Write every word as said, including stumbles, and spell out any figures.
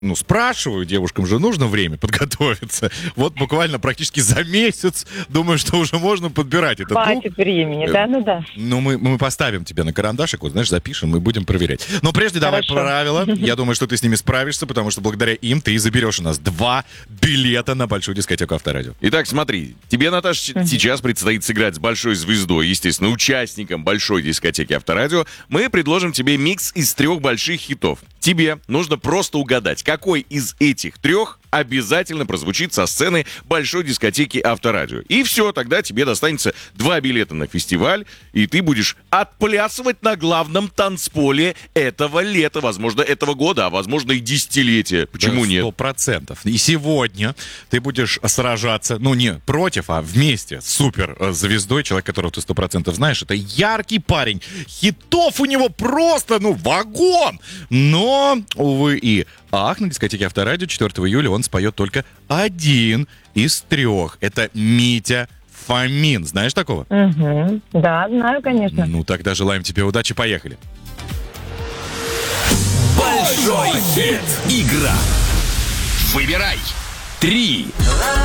Ну, спрашиваю, девушкам же нужно время подготовиться. Вот буквально практически за месяц, думаю, что уже можно подбирать этот лук. Хватит времени, да, ну да. Ну, мы, мы поставим тебя на карандашик, вот, знаешь, запишем и будем проверять. Но прежде давай Хорошо. правила. Я думаю, что ты с ними справишься, потому что благодаря им ты и заберешь у нас два билета на большую дискотеку Авторадио. Итак, смотри, тебе, Наташа, Мгм. сейчас предстоит сыграть с большой звездой, естественно, участником большой дискотеки Авторадио. Мы предложим тебе микс из трех больших хитов. Тебе нужно просто угадать, какой из этих трех обязательно прозвучит со сцены большой дискотеки Авторадио. И все, тогда тебе достанется два билета на фестиваль, и ты будешь отплясывать на главном танцполе этого лета, возможно, этого года, а возможно и десятилетия. Почему нет? Сто процентов. И сегодня ты будешь сражаться, ну, не против, а вместе с супер звездой, человек, которого ты сто процентов знаешь. Это яркий парень. Хитов у него просто, ну, вагон. Но, увы и ах, на дискотеке Авторадио четвёртого июля он споет только один из трех. Это Митя Фомин. Знаешь такого? Мгм. Да, знаю, конечно. Ну, тогда желаем тебе удачи. Поехали. Большой хит. Игра. Выбирай. Три.